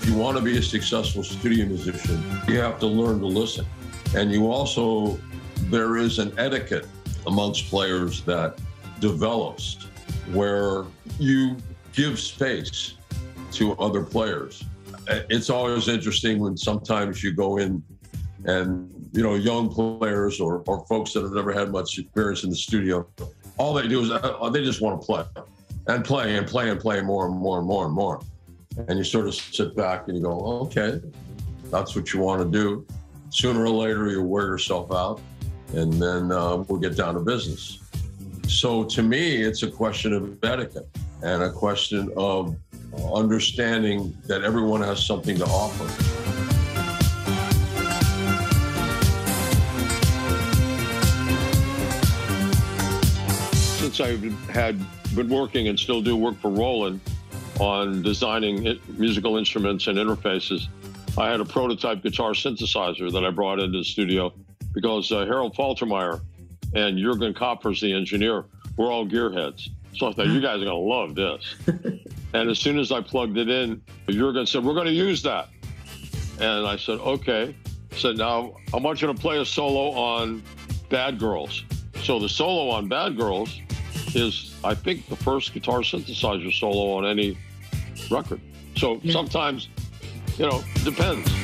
If you want to be a successful studio musician, you have to learn to listen. And there is an etiquette amongst players that develops where you give space to other players. It's always interesting when sometimes you go in and, young players or folks that have never had much experience in the studio, all they do is they just want to play and play and play and play more and more and more and more. And you sort of sit back and you go, okay, that's what you want to do. Sooner or later, you'll wear yourself out, and then we'll get down to business. So to me, it's a question of etiquette and a question of understanding that everyone has something to offer. Since I had been working and still do work for Roland on designing musical instruments and interfaces, I had a prototype guitar synthesizer that I brought into the studio because Harold Faltermeyer and Jürgen Kopfers, the engineer, were all gearheads. So I thought, you guys are going to love this. And as soon as I plugged it in, Jürgen said, we're going to use that. And I said, okay. I said, now I want you to play a solo on Bad Girls. So the solo on Bad Girls is, I think, the first guitar synthesizer solo on any record. So sometimes, depends.